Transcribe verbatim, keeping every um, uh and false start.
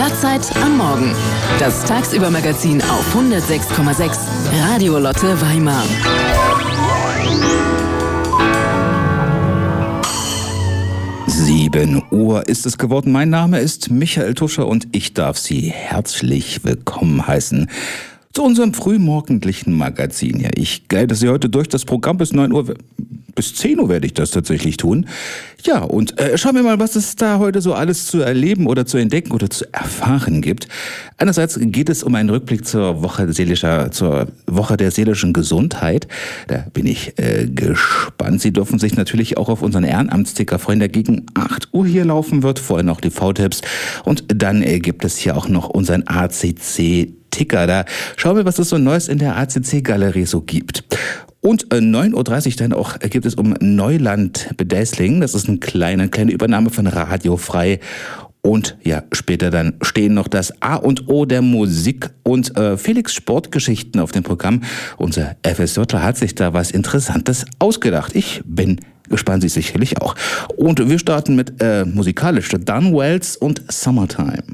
Vorzeit am Morgen. Das Tagsüber-Magazin auf hundertsechs Komma sechs Radio Lotte Weimar. sieben Uhr ist es geworden. Mein Name ist Michael Tuscher und ich darf Sie herzlich willkommen heißen zu unserem frühmorgendlichen Magazin. Ja, ich gleite Sie heute durch das Programm bis neun Uhr. Bis zehn Uhr werde ich das tatsächlich tun. Ja, und äh, schauen wir mal, was es da heute so alles zu erleben oder zu entdecken oder zu erfahren gibt. Einerseits geht es um einen Rückblick zur Woche seelischer, zur Woche der seelischen Gesundheit. Da bin ich äh, gespannt. Sie dürfen sich natürlich auch auf unseren Ehrenamtsticker freuen, der gegen acht Uhr hier laufen wird. Vorher noch die V-Tipps. Und dann äh, gibt es hier auch noch unseren A C C Ticker. Da schauen wir, was es so Neues in der A C C-Galerie so gibt. Und äh, neun Uhr dreißig dann auch äh, gibt es um Neuland Bedäsling. Das ist eine kleine, kleine Übernahme von Radio Frei. Und ja, später dann stehen noch das A und O der Musik und äh, Felix Sportgeschichten auf dem Programm. Unser F S J hat sich da was Interessantes ausgedacht. Ich bin gespannt, Sie sicherlich auch. Und wir starten mit äh, musikalisch Don Wells und Summertime.